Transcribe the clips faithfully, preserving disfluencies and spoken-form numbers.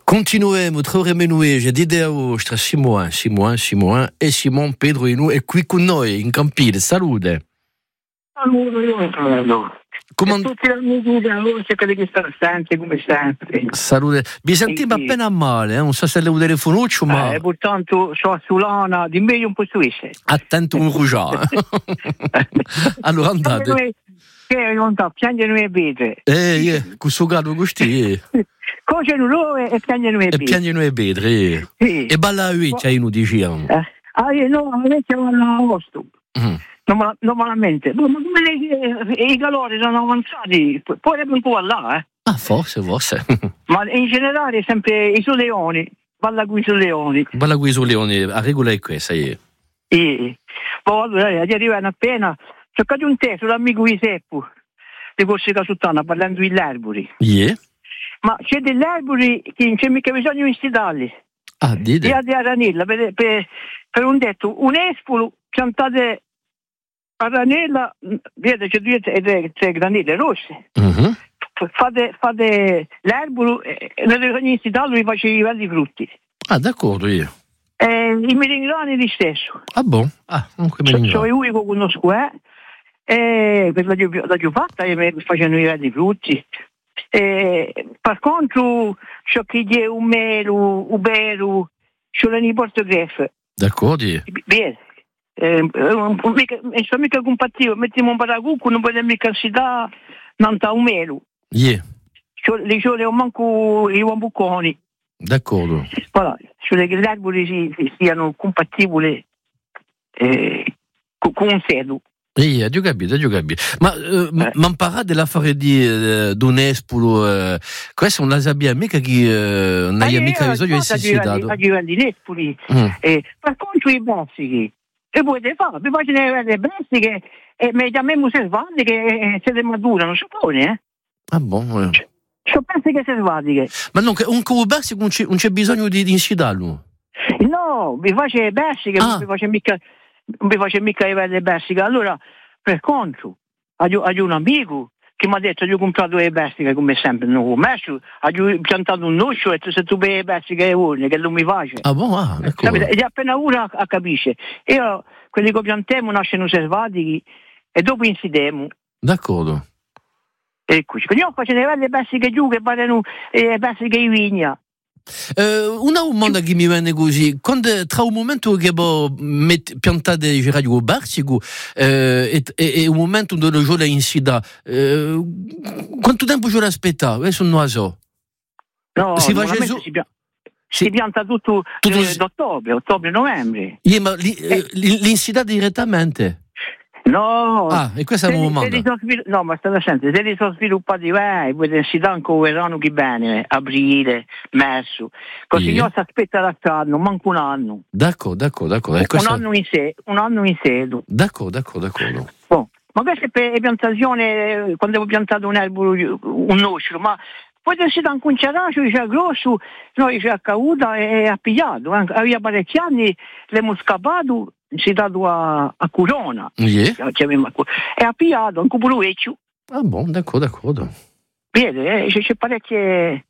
Continuiamo, troveremo j'ai dit a vostra Simone, Simone, Simone e Simon Pedro Inu è qui con noi in Campile. Salute. Salute, io come an... tutti gli amici da voce, quelli che stanno sempre, come sempre. Salute. Mi sentivo sì. appena male, eh? Non so se le un telefonuccio, ma... Eh, purtroppo sono sull'ana, di meglio un po' suisse. Attento un rugià. Allora andate. Che non sta, piangono e vedere. Eh, eh, con suo gatto così. Cosa loro e piangono e vedere. E piangono e vedere. Sì. E balla a lui, c'è uno dicevano. Eh, ah, no, invece vanno a posto. Mm. Normalmente, ma come le, i calori sono avanzati, poi è un po' là, eh? Ah, forse, forse. Ma in generale sempre i soleoni, balla qui sui leoni. Balla qui sui leoni, a regola è questa, sì. Sì. Poi allora, gli arrivano appena, c'ho caduto un testo l'amico Iseppo, di Corsica Sottana, parlando degli alberi. Yeah. Ma c'è degli alberi che non c'è mica bisogno di installarli. Ah, dite. E di Aranella, per, per, per un detto, un espolo piantate a ranella, vedete, c'è due tre, tre granelle rosse. Uh-huh. Fate, fate l'erbolo e nelle installo vi faccio i livelli frutti. Ah, d'accordo, io. E i meringrani di stesso. Ah, boh. Ah, comunque meringrani. Sono l'unico che conosco, eh. E per la giù fatta e facendo i livelli frutti. E, per contro, c'ho chi è un melo, un bero, c'ho la nipote greffe. D'accordo, io. Bene. Eh, non sono mica compatibile, mettiamo un paracucco, non vogliamo mica si dà non ta un melo. Yeah. Le ciole ho manco i bambuconi. D'accordo. Voilà, cioè che gli alberi si, si, siano compatibili eh, con, con un sedo. Sì, ho capito, ho capito. Ma eh, eh. ma parlare dell'affare di eh, d'un espolo, eh, questo non la sapeva mica che eh, non hai mica bisogno di essere dato. A livelli di espoli. Mm. Eh, per contro i bossi e potete fare, vi faccio le brassiche e mi chiamiamo selvatiche se le madurano, si può, eh? Ah, buono. Ci pensi che selvatiche. Ma non, un cubo brassico non c'è, non c'è bisogno di, di incidarlo? No, vi faccio le brassiche, ah. non vi faccio mica, non vi faccio mica le brassiche. Allora, per contro, ho un amico che mi ha detto che ho comprato le brassiche come sempre, non ho messo, ho piantato un noce e se tu bevi le brassiche è che non mi face. Ah, buono, ah, ecco. E appena uno a capisce. Io, quelli che piantiamo nascono selvatici e dopo insidiamo. D'accordo. Eccoci. Quindi io faccio le brassiche giù che parlano le brassiche di vigna. Uh, una domanda che mi viene così, quando, tra un momento che piantate i radio barsico uh, e, e, e un momento dove lo gioco insida, uh, quanto tempo ci aspetta? Adesso non lo so. No, si, so... si, pia... si... si pianta tutto, tutto... Eh, d'ottobre, ottobre-novembre. Yeah, ma li, eh. l'insida direttamente? No, ah, e questa è una domanda. Svil- no, ma state attenti, se li sono sviluppati bene, poi si danno con verranno che bene, aprile, marzo. Così yeah. Io si aspetta l'anno, manco un anno. D'accordo, d'accordo, d'accordo. Questo... Un anno in sé, un anno in sedo. D'accordo, d'accordo, d'accordo. Bon. Ma questa è per le piantazioni, quando avevo piantato un albero, un nocciolo, ma poi si dà anche un ciaracio, c'è grosso, noi c'è accaduto e ha pigliato. Aveva parecchi anni, l'abbiamo scappato. Si è dato a, a Corona yeah. E ha pigliato anche un vecchio. Ah, buon, d'accordo, d'accordo. Vede, eh, c'è, c'è parecchie.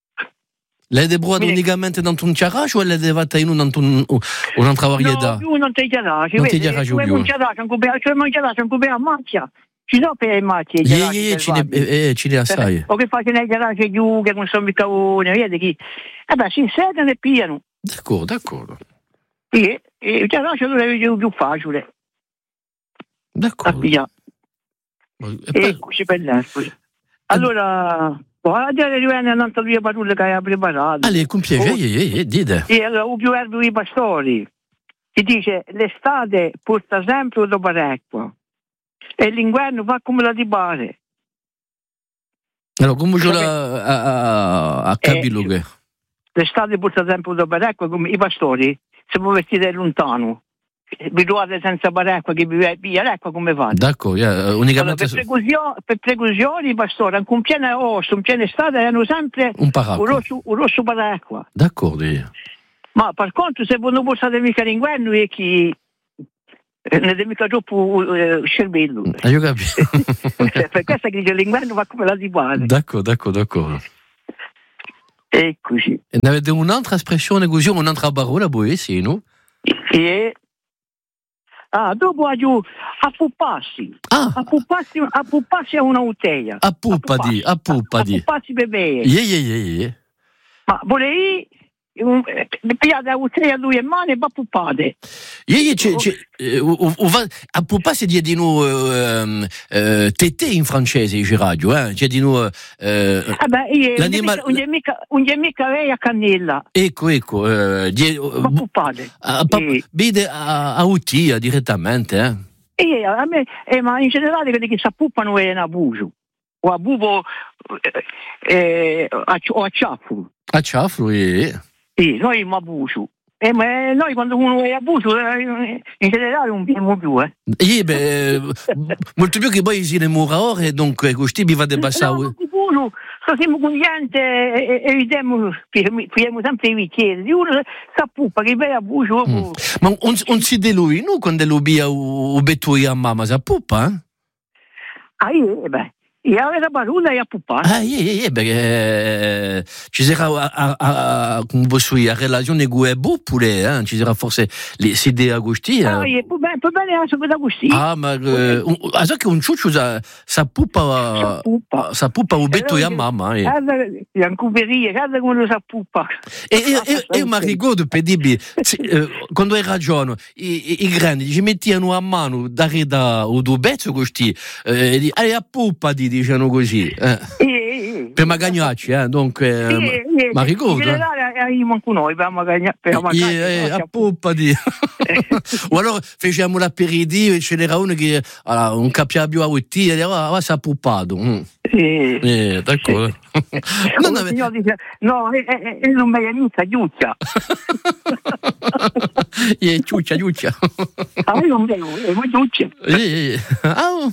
Lei è buona unicamente da un ciaracio o lei è fatta in un'altra varietà? No, più non ti ciaracio. Non ti ciaracio più. Non ti ciaracio, non ti ciaracio, non ti a macchia. Ci sono per le macchie. Yeah, yeah, ci ne, eh, ci ne assai. O che faccio nei ciaraci giù, che non sono mica uno, vedi chi. Eh beh, si insegnano e pigliano. D'accordo, d'accordo. Sì, il ciaracio è più facile. D'accordo. Eccoci per l'erba. Allora, guarda le due parole che hai preparato. Allora, con piacere, dite. Sì, allora, un più erbo i pastori. Ti dice, l'estate porta sempre dopo l'acqua e l'inverno fa come la ti pare. Allora, come ce l'ha a, a, a capire che? L'estate porta sempre dopo l'acqua come i pastori. Se voi vestite lontano, vi trovate senza parecchio che vi via l'acqua come fate? D'accordo, yeah, unicamente... Allora, per, precauzioni, per precauzioni i pastori, anche un pieno osso, un pieno estate, hanno sempre un, un rosso, un rosso parecchio. D'accordo, yeah. Ma per contro, se voi non portate mica l'inverno, è che non è mica troppo eh, cervello. Ah, io capisco. Per questo che dice l'inverno va come la si pare. D'accordo, d'accordo, d'accordo. E così. E avete un'altra espressione così, un'altra parola voi, sì, no? E ah, dopo aggiù a pupassi. Ah. A pupassi, a pupassi è una uteia. A puppa di, a puppa di. A pupassi bebè. Ie, ie, ie, ie. Ma volevi pigliare la uteia a lui in mano e va puppate. Ie, ie, c'è, c'è, a pupassi di di noi tete in francese, in radio, eh? C'è di noi l'animale. Non c'è mica lei a cannella. Ecco, ecco. Va puppate. Vede a utia direttamente, eh? E a me, eh, ma in generale quelli che si appuppano è un abuso. O a bubo eh, o a ciaffo. A ciaffo, eh. Sì, noi un abuso. Eh, ma noi quando uno è abuso, eh, in generale non viene più, eh. Eh, beh, molto più che poi si ne muore ora e dunque questi mi va di passare. No, no, siamo contenti e, e vediamo, pigliamo sempre i bicchieri. Di uno si appuppa, che vai abuso. Mm. Ma non si di lui, no? Quando lui via o betto a mamma, si appuppa, eh? Ah, eh, beh. E aveva parola e a puppare. Ah, eh, eh, perché ci sarà a, a, a, come posso dire, a relazione con il buppule, eh? Ci sarà forse le idee agosti. Ah, eh, può bene, può bene anche per agosti. Ah, ma eh, un, a so che un ciuccio sa, sa puppa, sa puppa o betto a mamma, eh. È un cuberia, guarda come lo sa puppa. E, e, e io mi ricordo, per dirvi, quando hai ragione, i, i, i grandi ci mettevano a mano da reda o due bezzo così, e di, allora a puppa di diciamo così, eh. E, e, per magagnarci, eh, dunque, eh, ma, ma ricordo. In generale, io manco noi, per magagnarci. Eh, a poppa di. O allora facciamo l'aperitivo e ce n'era uno che, allora, un capiva più a utti, e diceva, va, si è puppato. Mm. Sì. Eh, d'accordo. Non ave... signor dice, no, è, è, è un baianuccia, giuccia. Eh, ciuccia, giuccia. Ah, io non bevo, è un giuccia. Eh, ah,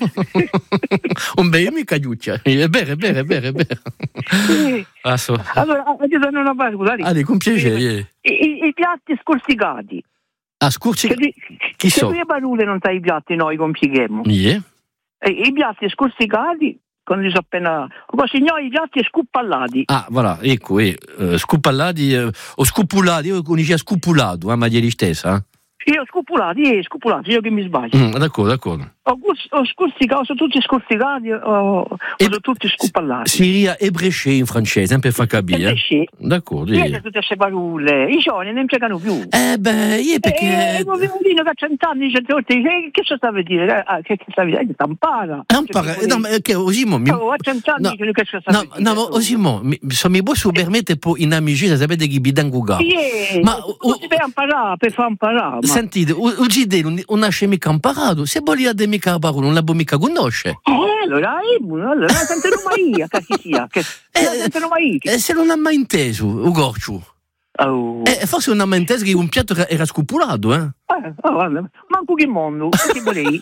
un bel mica giuccia. È vero, è vero, è vero, è vero. Sì. Ah, so. Allora, io sono una parola. Allora, con piacere. I, i, i piatti scorsicati. Ah, scorsicati? Chi so? Se due parole non sai i piatti noi compieghiamo. Yeah. E, i piatti scorsicati, quando si appena... Come signori, i piatti scuppallati. Ah, voilà, ecco, eh, scuppallati, eh, o scupulati, io conosco scupulato, eh, ma ieri stessa, eh? Io scupulati, eh, scupulati, io che mi sbaglio. Mm, d'accordo, d'accordo. Ho, ho scorsicati, sono tutti scorsicati, o, o sono tutti scuppallati. Siria e bresce in francese, per far capire. Eh? D'accordo. Io tutte queste parole, i giovani non c'erano più. Eh beh, io perché... Eh, un bambino che ha cent'anni, cento volte, che cosa sta a dire? Eh, che sta a dire? Sta impara. Impara, no, ma che Osimo... Mi... Oh, a cent'anni, no, che cosa sta no, a dire? No, ma Osimo, se mi posso permettere poi in amicizia, sapete chi bidango ga. Sì, ma... Tu per imparare, per far imparare. Sentite, oggi non nasce mica imparato, se voglio di mica parole, non la può mica conoscere. Eh, allora, allora, non sentono mai, che chi sia, che non sentono mai. E se non ha mai inteso, o gorcio. Oh. Eh, forse non ha mai inteso che un piatto era, era scupulato, eh? Eh, oh, guarda, manco che mondo, che volevi.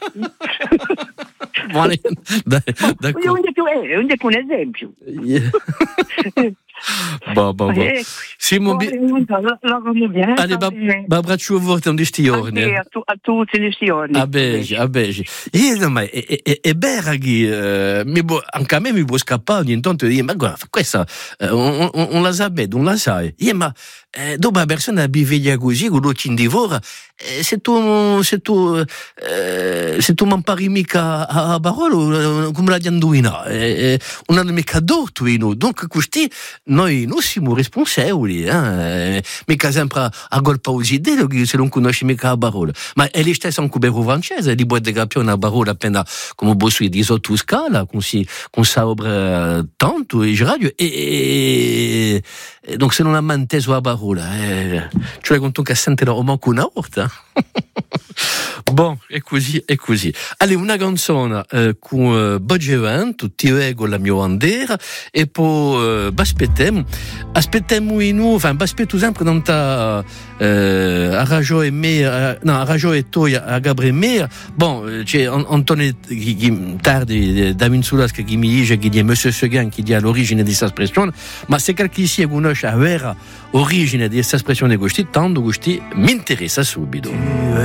Vale, dai, d'accordo. Un, un esempio. Yeah. Boh, boh, boh. Simon, allez, ma braccio forte un di sti giorni. A tutti gli giorni. A bege, a bege. E ma è beraghi, anche a me mi può scappare ogni tanto di dire, ma guarda, questa un la sa bene, non la sai. E ma dopo la persona biveglia così, con l'occhio in divora, se tu se tu se tu non impari mica a parola, come la indovina, non hanno mica dorto, donc questi noi non siamo responsabili, eh? Mica sempre a, a colpa di idee se non conosci mica la parola. Ma è la stessa anche per il francese, di può capire una parola appena come posso dire di sotto scala, con si con saobra tanto e radio e, e, e donc se non ha mai inteso la parola, eh, cioè con tu che sente o manco una volta. Bon, è così, è così. Allora, una canzone eh, con eh, Bogevento, Ti reggo la mia bandera, e poi eh, aspettiamo, aspettiamo in noi, enfin, aspetto sempre dans ta eh, a Rajo e me, no, a Rajo e Toia, a Gabriel Mea. Bon, c'è Antonio tardi da Vinsulas che mi dice che è Monsieur Seguin che è l'origine di questa espressione, ma se qualcuno si conosce la vera origine di questa espressione, tanto questi mi interessa subito.